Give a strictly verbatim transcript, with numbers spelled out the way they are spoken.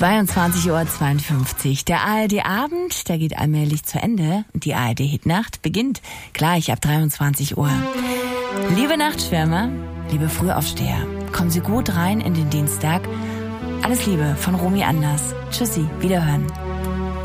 zweiundzwanzig Uhr zweiundfünfzig. Der A R D-Abend, der geht allmählich zu Ende. Die A R D-Hitnacht beginnt gleich ab dreiundzwanzig Uhr. Liebe Nachtschwärmer, liebe Frühaufsteher, kommen Sie gut rein in den Dienstag. Alles Liebe von Romy Anders. Tschüssi, wiederhören.